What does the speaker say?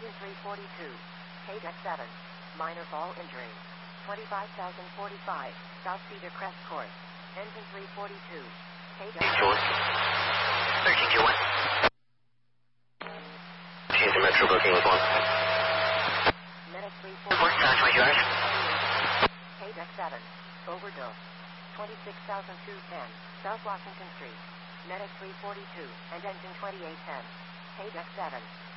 Engine 342. KDEC 7. Minor ball injury. 25,045. South Cedar Crest Course. Engine 342. KDEC 1321. She's a Metro booking with 1. Medic 342. Report, sound 20 hours. KDEC 7. Overdose. 26,210. South Washington Street. Medic 342 and engine 2810. KDEC 7.